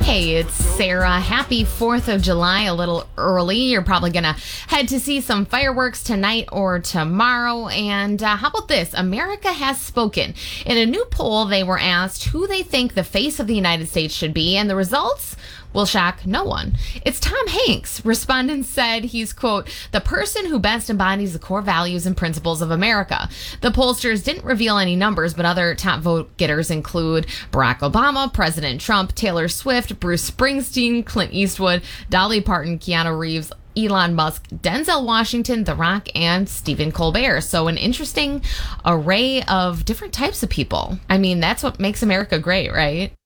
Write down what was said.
Hey, it's Sarah. Happy 4th of July, a little early. You're probably going to head to see some fireworks tonight or tomorrow. And how about this? America has spoken. In a new poll, they were asked who they think the face of the United States should be, and the results will shock no one. It's Tom Hanks. Respondents said he's, quote, the person who best embodies the core values and principles of America. The pollsters didn't reveal any numbers, but other top vote getters include Barack Obama, President Trump, Taylor Swift, Bruce Springsteen, Clint Eastwood, Dolly Parton, Keanu Reeves, Elon Musk, Denzel Washington, The Rock, and Stephen Colbert. So an interesting array of different types of people. I mean, that's what makes America great, right?